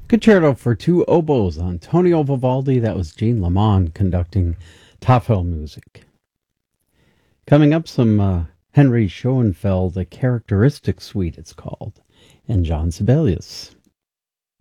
Concerto for two oboes, Antonio Vivaldi. That was Jean Lamond conducting Tafelmusik. Coming up, some Henry Schoenfeld, the Characteristic Suite it's called, and John Sibelius.